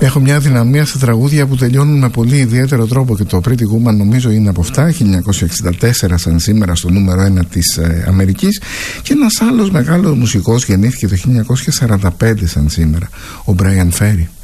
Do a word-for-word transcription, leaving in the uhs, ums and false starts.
Έχω μια δυναμία στα τραγούδια που τελειώνουν με πολύ ιδιαίτερο τρόπο, και το Pretty Woman νομίζω είναι από αυτά, χίλια εννιακόσια εξήντα τέσσερα σαν σήμερα στο νούμερο ένα της ε, Αμερικής. Και ένας άλλος μεγάλος μουσικός γεννήθηκε το χίλια εννιακόσια σαράντα πέντε σαν σήμερα, ο Brian Ferry.